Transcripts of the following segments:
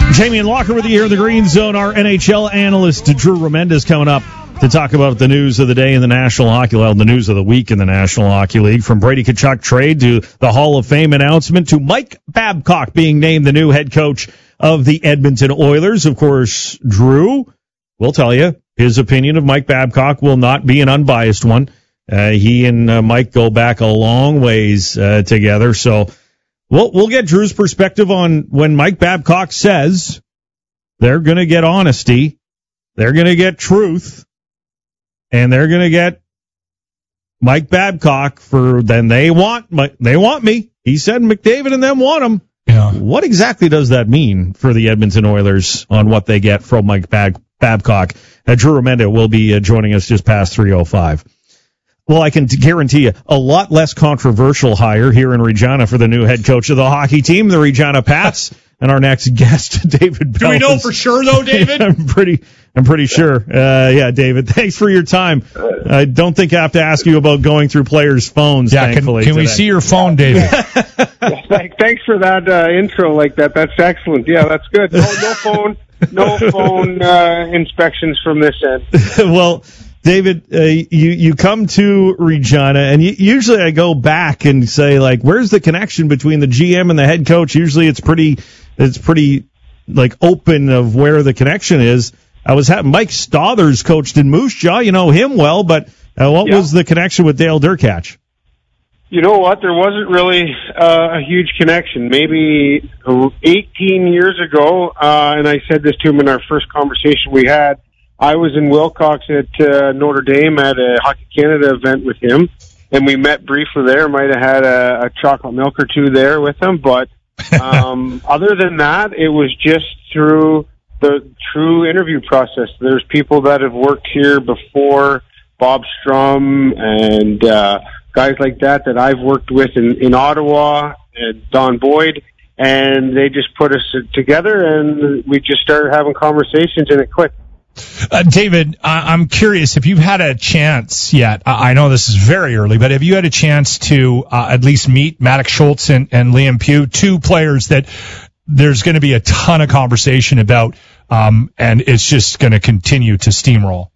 Jamie and Walker with you here in the Green Zone. Our NHL analyst, Drew Remendez, coming up to talk about the news of the day in the National Hockey League, the news of the week in the National Hockey League, from Brady Tkachuk trade to the Hall of Fame announcement to Mike Babcock being named the new head coach of the Edmonton Oilers. Of course, Drew will tell you his opinion of Mike Babcock will not be an unbiased one. He and Mike go back a long ways together, so we'll get Drew's perspective on when Mike Babcock says they're going to get honesty, they're going to get truth, and they're going to get Mike Babcock for then they want me. He said McDavid and them want him. Yeah. What exactly does that mean for the Edmonton Oilers on what they get from Mike Babcock? Drew Remendez will be joining us just past 3:05. Well, I can guarantee you a lot less controversial hire here in Regina for the new head coach of the hockey team, the Regina Pats, and our next guest, David Bell. Do we know for sure, though, David? I'm pretty sure. Yeah, David, thanks for your time. I don't think I have to ask you about going through players' phones, thankfully. Can we see your phone, David? Thanks for that intro like that. That's excellent. Yeah, that's good. No phone inspections from this end. Well, David, you come to Regina, and usually I go back and say, like, where's the connection between the GM and the head coach? Usually it's pretty like open of where the connection is. Mike Stothers coached in Moose Jaw. You know him well, but what was the connection with Dale Derkach? You know what? There wasn't really a huge connection. Maybe 18 years ago, and I said this to him in our first conversation we had, I was in Wilcox at Notre Dame at a Hockey Canada event with him, and we met briefly there. Might have had a chocolate milk or two there with him, but other than that, it was just through the true interview process. There's people that have worked here before, Bob Strum and guys like that I've worked with in Ottawa, and Don Boyd, and they just put us together, and we just started having conversations, and it clicked. David, I'm curious if you've had a chance yet. I know this is very early, but have you had a chance to at least meet Maddox Schultz and Liam Pugh, two players that there's going to be a ton of conversation about, and it's just going to continue to steamroll?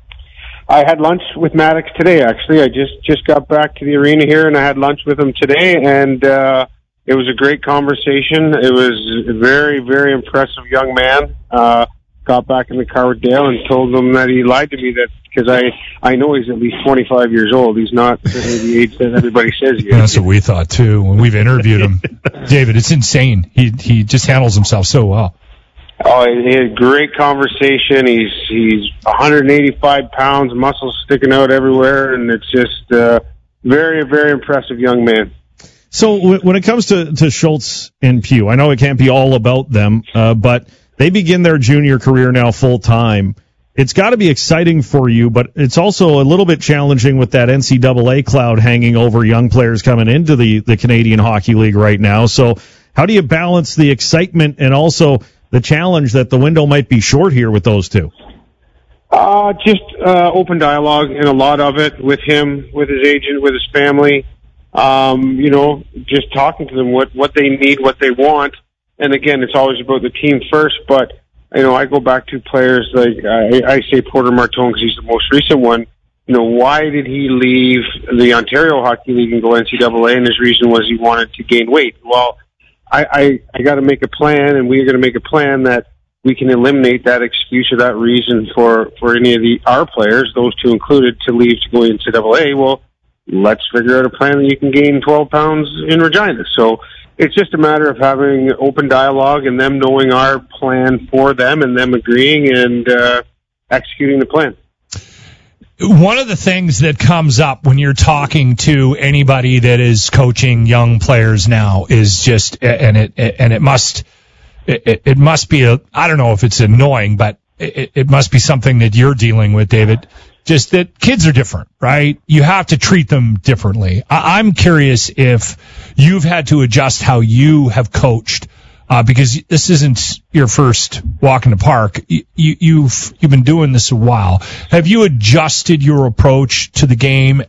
I had lunch with Maddox today, actually. I just got back to the arena here, and I had lunch with him today, and it was a great conversation. It was a very, very impressive young man. Got back in the car with Dale and told him that he lied to me, that because I know he's at least 25 years old. He's not the age that everybody says he is. That's what we thought too when we've interviewed him. David, it's insane. He just handles himself so well. Oh, he had a great conversation. He's 185 pounds, muscles sticking out everywhere, and it's just very, very impressive young man. So when it comes to Schultz and Pugh, I know it can't be all about them, but they begin their junior career now full time. It's got to be exciting for you, but it's also a little bit challenging with that NCAA cloud hanging over young players coming into the Canadian Hockey League right now. So how do you balance the excitement and also the challenge that the window might be short here with those two? Just open dialogue, and a lot of it with him, with his agent, with his family. Just talking to them what they need, what they want. And again, it's always about the team first, but, I go back to players like, I say Porter Martone because he's the most recent one. Why did he leave the Ontario Hockey League and go NCAA? And his reason was he wanted to gain weight. Well, I got to make a plan, and we're going to make a plan that we can eliminate that excuse or that reason for any of our players, those two included, to leave to go NCAA. Well, let's figure out a plan that you can gain 12 pounds in Regina. So it's just a matter of having open dialogue and them knowing our plan for them and them agreeing and executing the plan. One of the things that comes up when you're talking to anybody that is coaching young players now is just, it must be I don't know if it's annoying, but it must be something that you're dealing with, David. Just that kids are different, right? You have to treat them differently. I'm curious if you've had to adjust how you have coached, because this isn't your first walk in the park. You've been doing this a while. Have you adjusted your approach to the game